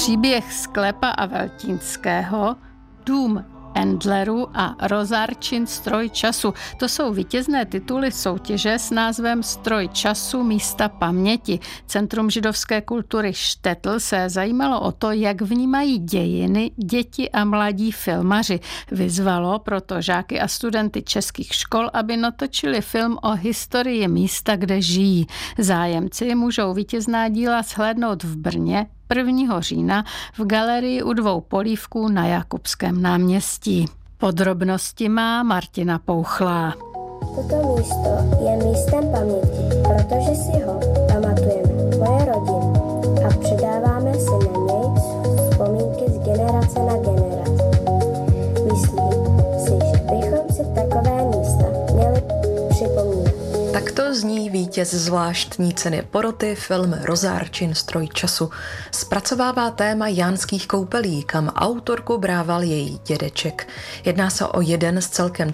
Příběh Sklepa a Veltínského, Dům Endlerů a Rozárčin Stroj času. To jsou vítězné tituly soutěže s názvem Stroj času místa paměti. Centrum židovské kultury Štetl se zajímalo o to, jak vnímají dějiny děti a mladí filmaři. Vyzvalo proto žáky a studenty českých škol, aby natočili film o historii místa, kde žijí. Zájemci můžou vítězná díla shlédnout v Brně 1. října v galerii u Dvou polívků na Jakubském náměstí. Podrobnosti má Martina Pouchlá. Toto místo je místem paměti, protože si ho pamatujeme, moje rodina, a předáváme si na něj vzpomínky z generace na generaci. Myslím si, že bychom si takové místa měli připomínat. Takto zní vítěz zvláštní ceny poroty film Rozárčin Stroj času. Zpracovává téma Jánských koupelí, kam autorku brával její dědeček. Jedná se o jeden z celkem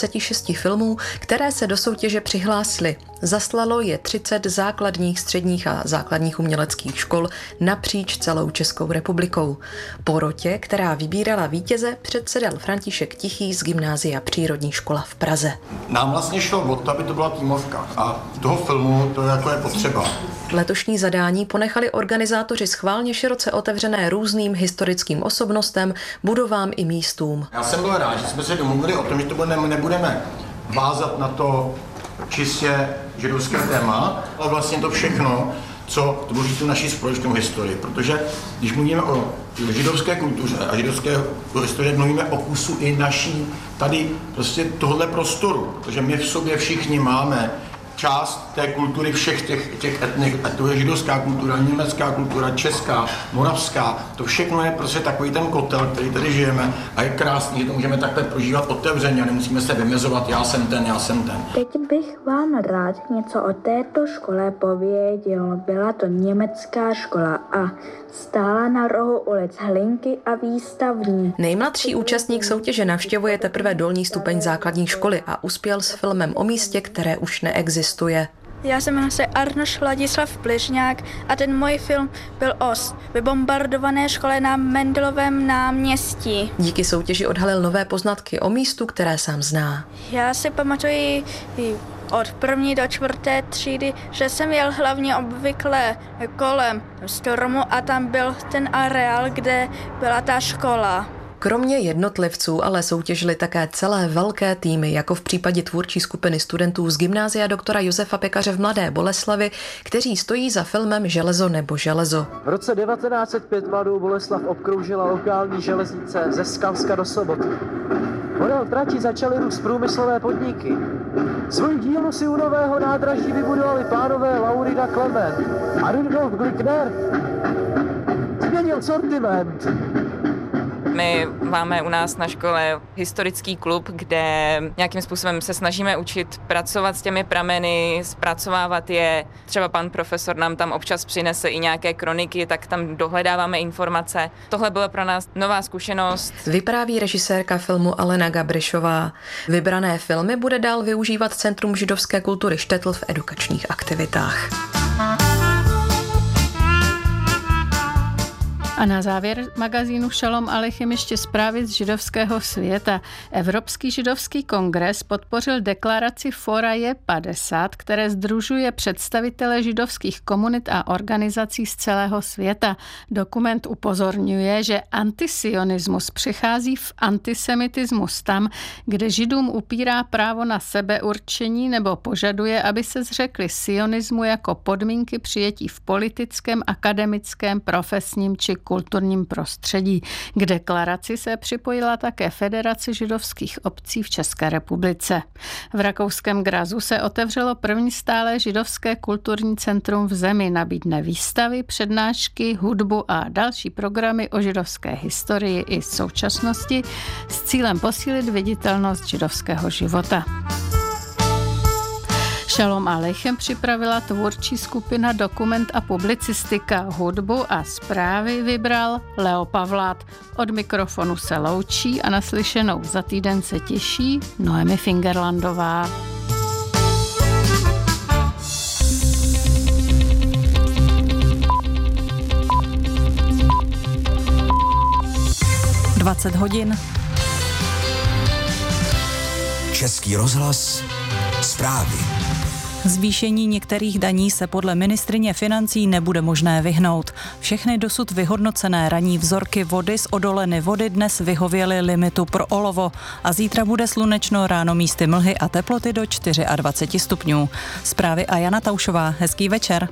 46 filmů, které se do soutěže přihlásily. Zaslalo je 30 základních, středních a základních uměleckých škol napříč celou Českou republikou. Porotě, která vybírala vítěze, předsedal František Tichý z Gymnázia Přírodní škola v Praze. Nám vlastně šlo o to, aby to byla týmovka a toho filmu to jako je potřeba. Letošní zadání ponechali organizátoři schválně široce otevřené různým historickým osobnostem, budovám i místům. Já jsem byl rád, že jsme se domluvili o tom, že to nebudeme vázat na to čistě židovské téma, ale vlastně to všechno, co tvoří tu naši společnou historii. Protože když mluvíme o židovské kultuře a židovské historii, mluvíme o kusu i naší tady prostě tohle prostoru. Protože my v sobě všichni máme část té kultury všech těch etnik, a to je židovská kultura, německá kultura, česká, moravská, to všechno je prostě takový ten kotel, který tady žijeme a je krásný, že to můžeme takhle prožívat otevřeně a nemusíme se vymezovat, já jsem ten. Teď bych vám rád něco o této škole pověděl. Byla to německá škola a stála na rohu ulic Hlinky a Výstavní. Nejmladší účastník soutěže navštěvuje teprve dolní stupeň základní školy a uspěl s filmem o místě, které už neexistuje. Já se jmenuji Arnoš Ladislav Pližňák a ten můj film byl o vybombardované škole na Mendelovém náměstí. Díky soutěži odhalil nové poznatky o místu, které sám zná. Já si pamatuji od 1. do 4. třídy, že jsem jel hlavně obvykle kolem stromu a tam byl ten areál, kde byla ta škola. Kromě jednotlivců ale soutěžily také celé velké týmy, jako v případě tvůrčí skupiny studentů z Gymnázia doktora Josefa Pekaře v Mladé Boleslavi, kteří stojí za filmem Železo nebo železo. V roce 1905 Mladou Boleslav obkroužila lokální železnice ze Skalska do Soboty. Podél trati začaly růst průmyslové podniky. Svoji dílnu si u nového nádraží vybudovali pánové Laurida Klement a Rudolf Glickner. Změnil sortiment. My máme u nás na škole historický klub, kde nějakým způsobem se snažíme učit pracovat s těmi prameny, zpracovávat je. Třeba pan profesor nám tam občas přinese i nějaké kroniky, tak tam dohledáváme informace. Tohle byla pro nás nová zkušenost. Vypráví režisérka filmu Alena Gabrišová. Vybrané filmy bude dál využívat Centrum židovské kultury Štetl v edukačních aktivitách. A na závěr magazínu Šalom Alechem ještě zprávy z židovského světa. Evropský židovský kongres podpořil deklaraci Fora je 50, které sdružuje představitele židovských komunit a organizací z celého světa. Dokument upozorňuje, že antisionismus přechází v antisemitismus tam, kde Židům upírá právo na sebeurčení nebo požaduje, aby se zřekli sionismu jako podmínky přijetí v politickém, akademickém, profesním či kulturním prostředí. K deklaraci se připojila také Federace židovských obcí v České republice. V rakouském Grazu se otevřelo první stálé židovské kulturní centrum v zemi. Nabídne výstavy, přednášky, hudbu a další programy o židovské historii i současnosti s cílem posílit viditelnost židovského života. Šalom Alechem připravila tvůrčí skupina Dokument a publicistika. Hudbu a zprávy vybral Leo Pavlát. Od mikrofonu se loučí a naslyšenou za týden se těší Noemi Fingerlandová. 20 hodin. Český rozhlas, zprávy. Zvýšení některých daní se podle ministryně financí nebude možné vyhnout. Všechny dosud vyhodnocené ranní vzorky vody z odoleny vody dnes vyhověly limitu pro olovo a zítra bude slunečno, ráno místy mlhy a teploty do 24 stupňů. Zprávy a Jana Taušová. Hezký večer.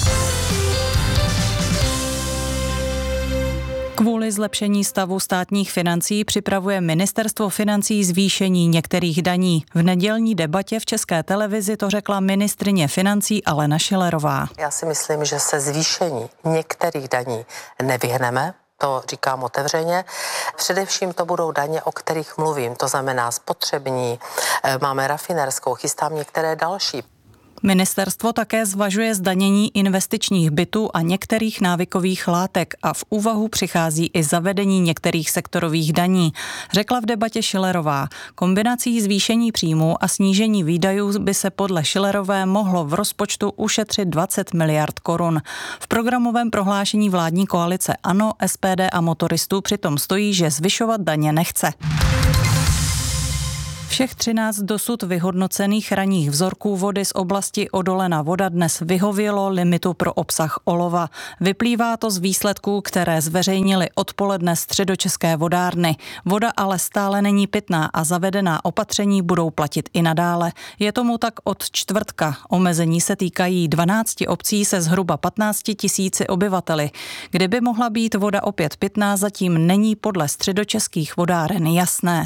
Kvůli zlepšení stavu státních financí připravuje Ministerstvo financí zvýšení některých daní. V nedělní debatě v České televizi to řekla ministryně financí Alena Schillerová. Já si myslím, že se zvýšení některých daní nevyhneme. To říkám otevřeně. Především to budou daně, o kterých mluvím. To znamená spotřební, máme rafinérskou, chystám některé další. Ministerstvo také zvažuje zdanění investičních bytů a některých návykových látek a v úvahu přichází i zavedení některých sektorových daní. Řekla v debatě Schillerová. Kombinací zvýšení příjmů a snížení výdajů by se podle Schillerové mohlo v rozpočtu ušetřit 20 miliard korun. V programovém prohlášení vládní koalice ANO, SPD a motoristů přitom stojí, že zvyšovat daně nechce. Všech 13 dosud vyhodnocených ranních vzorků vody z oblasti Odolena voda dnes vyhovělo limitu pro obsah olova. Vyplývá to z výsledků, které zveřejnili odpoledne středočeské vodárny. Voda ale stále není pitná a zavedená opatření budou platit i nadále. Je tomu tak od čtvrtka. Omezení se týkají 12 obcí se zhruba 15 000 obyvateli. Kdyby mohla být voda opět pitná, zatím není podle středočeských vodáren jasné.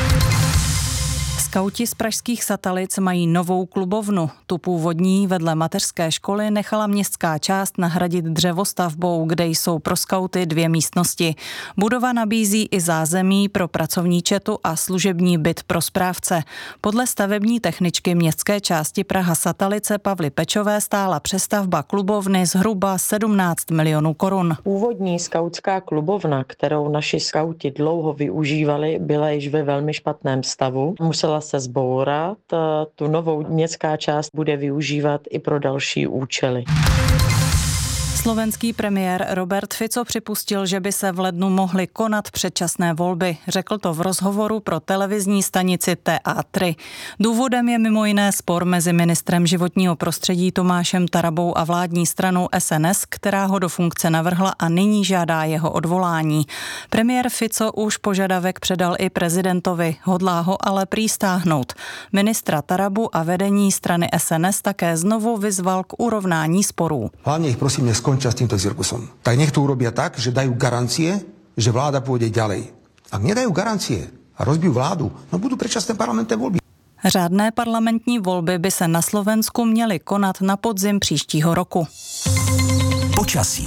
Skauti z pražských Satalic mají novou klubovnu. Tu původní vedle mateřské školy nechala městská část nahradit dřevostavbou, kde jsou pro skauty 2 místnosti. Budova nabízí i zázemí pro pracovní četu a služební byt pro správce. Podle stavební techničky městské části Praha Satalice Pavly Pečové stála přestavba klubovny zhruba 17 milionů korun. Původní skautská klubovna, kterou naši skauti dlouho využívali, byla již ve velmi špatném stavu. Musela se zbourat, tu novou městská část bude využívat i pro další účely. Slovenský premiér Robert Fico připustil, že by se v lednu mohly konat předčasné volby. Řekl to v rozhovoru pro televizní stanici TA3. Důvodem je mimo jiné spor mezi ministrem životního prostředí Tomášem Tarabou a vládní stranou SNS, která ho do funkce navrhla a nyní žádá jeho odvolání. Premiér Fico už požadavek předal i prezidentovi, hodlá ho ale prý stáhnout. Ministra Tarabu a vedení strany SNS také znovu vyzval k urovnání sporů. Hlavně ich prosím neskončia s týmto cirkusom. Tak nech to urobia tak, že dajú garancie, že vláda pôjde ďalej. Ak nedajú garancie a rozbijú vládu, no budú predčasné parlamentné voľby. Řádné parlamentní volby by se na Slovensku měly konat na podzim příštího roku. Počasí.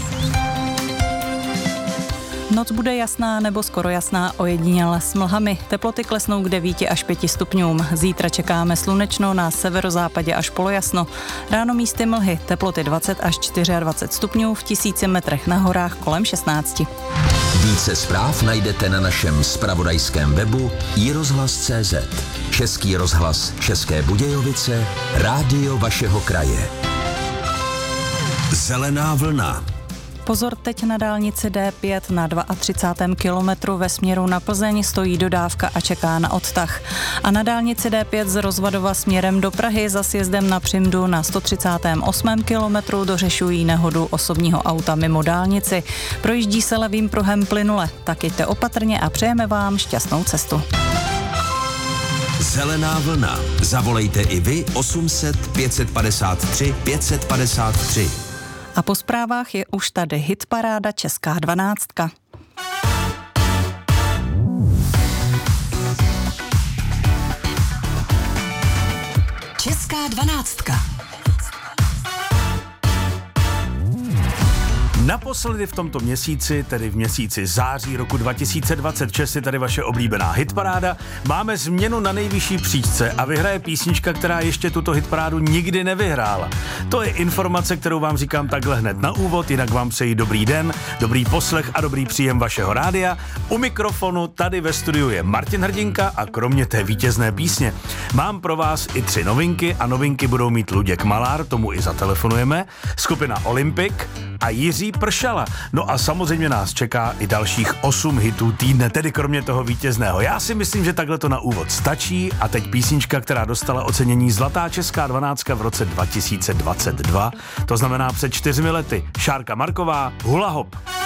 Noc bude jasná nebo skoro jasná, ojediněle s mlhami. Teploty klesnou k 9 až 5 stupňům. Zítra čekáme slunečno, na severozápadě až polojasno. Ráno místy mlhy, teploty 20 až 24 stupňů, v 1000 metrech na horách kolem 16. Více zpráv najdete na našem zpravodajském webu iRozhlas.cz. Český rozhlas České Budějovice, rádio vašeho kraje. Zelená vlna. Pozor, teď na dálnici D5 na 32. kilometru ve směru na Plzeň stojí dodávka a čeká na odtah. A na dálnici D5 z Rozvadova směrem do Prahy za sjezdem na Přimdu na 138. kilometru dořešují nehodu osobního auta mimo dálnici. Projíždí se levým pruhem plynule. Tak jděte opatrně a přejeme vám šťastnou cestu. Zelená vlna. Zavolejte i vy 800 553 553. A po zprávách je už tady hitparáda Česká 12. Česká 12. Naposledy v tomto měsíci, tedy v měsíci září roku 2026, je tady vaše oblíbená hitparáda. Máme změnu na nejvyšší příčce a vyhraje písnička, která ještě tuto hitparádu nikdy nevyhrála. To je informace, kterou vám říkám takhle hned na úvod, jinak vám přeji dobrý den, dobrý poslech a dobrý příjem vašeho rádia. U mikrofonu tady ve studiu je Martin Hrdinka a kromě té vítězné písně mám pro vás i 3 novinky a novinky budou mít Luděk Malár, tomu i zatelefonujeme, skupina Olympic a Jiří pršala. No a samozřejmě nás čeká i dalších 8 hitů týdne, tedy kromě toho vítězného. Já si myslím, že takhle to na úvod stačí a teď písnička, která dostala ocenění Zlatá česká 12 v roce 2022, to znamená před 4 lety. Šárka Marková, Hula Hop.